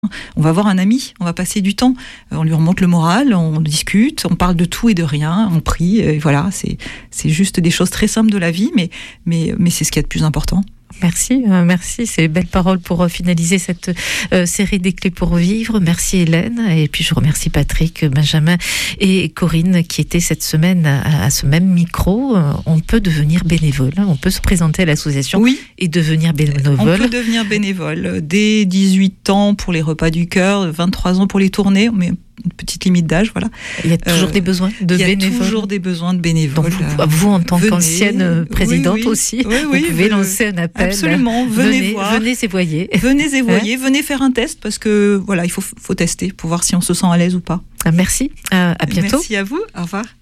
On va voir un ami, on va passer du temps, on lui remonte le moral, on discute, on parle de tout et de rien, on prie, et voilà, c'est juste des choses très simples de la vie, mais c'est ce qu'il y a de plus important. Merci, c'est belle parole pour finaliser cette série des clés pour vivre. Merci Hélène, et puis je remercie Patrick, Benjamin et Corinne qui étaient cette semaine à ce même micro. On peut devenir bénévole, on peut se présenter à l'association et devenir bénévole. On peut devenir bénévole dès 18 ans pour les repas du cœur, 23 ans pour les tournées, mais une petite limite d'âge, voilà. Il y a toujours des besoins de bénévoles. Il y a toujours des besoins de bénévoles. Donc vous en tant qu'ancienne présidente aussi, vous pouvez lancer un appel. Absolument, venez voir. Venez essayer. Venez faire un test, parce que voilà, il faut tester pour voir si on se sent à l'aise ou pas. Merci, à bientôt. Merci à vous, au revoir.